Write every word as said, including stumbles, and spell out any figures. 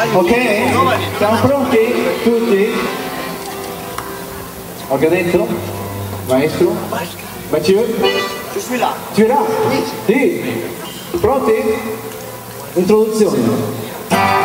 Ok? Siamo pronti? Tutti? Organizzo? Maestro? Mathieu? Je suis là. Tu es là? Sì. Pronti? Introduzione.